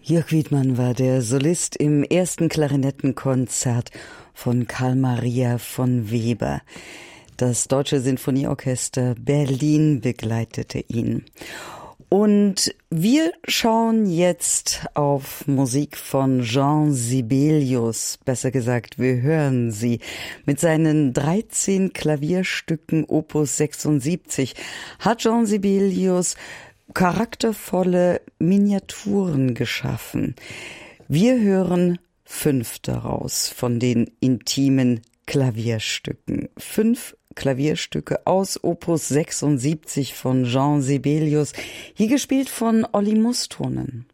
Jörg Wiedmann war der Solist im ersten Klarinettenkonzert von Carl Maria von Weber. Das Deutsche Sinfonieorchester Berlin begleitete ihn. Und wir schauen jetzt auf Musik von Jean Sibelius, besser gesagt, wir hören sie. Mit seinen 13 Klavierstücken Opus 76 hat Jean Sibelius charaktervolle Miniaturen geschaffen. Wir hören 5 daraus von den intimen Klavierstücken. 5 Klavierstücke aus Opus 76 von Jean Sibelius, hier gespielt von Olli Mustonen.